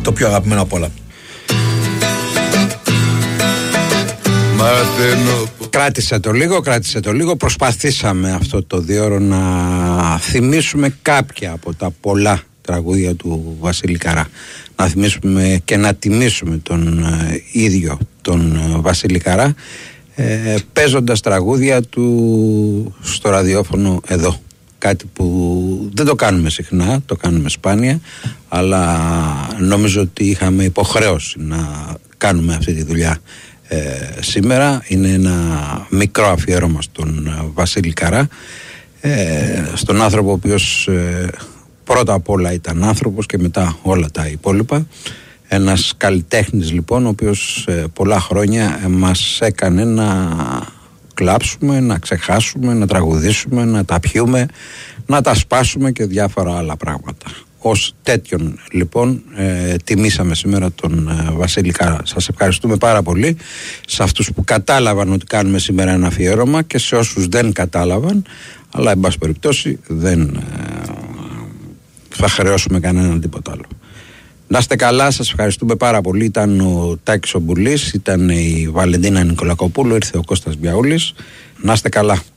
το πιο αγαπημένο απ' όλα. Κράτησε το λίγο. Προσπαθήσαμε αυτό το διώρο να θυμίσουμε κάποια από τα πολλά τραγούδια του Βασίλη Καρά. Να θυμίσουμε και να τιμήσουμε τον ίδιο τον Βασίλη Καρά, παίζοντας τραγούδια του στο ραδιόφωνο εδώ. Κάτι που δεν το κάνουμε συχνά, το κάνουμε σπάνια, αλλά νομίζω ότι είχαμε υποχρέωση να κάνουμε αυτή τη δουλειά σήμερα. Είναι ένα μικρό αφιέρωμα στον Βασίλη Καρά, στον άνθρωπο ο οποίος πρώτα απ' όλα ήταν άνθρωπος και μετά όλα τα υπόλοιπα. Ένας καλλιτέχνης λοιπόν, ο οποίος πολλά χρόνια μας έκανε να κλάψουμε, να ξεχάσουμε, να τραγουδήσουμε, να τα πιούμε, να τα σπάσουμε και διάφορα άλλα πράγματα. Ως τέτοιον λοιπόν τιμήσαμε σήμερα τον Βασίλη Καρά. Σας ευχαριστούμε πάρα πολύ σε αυτούς που κατάλαβαν ότι κάνουμε σήμερα ένα αφιέρωμα και σε όσους δεν κατάλαβαν, αλλά εν πάση περιπτώσει δεν θα χρεώσουμε κανέναν τίποτα άλλο. Να είστε καλά, σας ευχαριστούμε πάρα πολύ. Ήταν ο Τάκης ο Μπουλής, ήταν η Βαλεντίνα Νικολακοπούλου, ήρθε ο Κώστας Μπιαούλης. Να είστε καλά.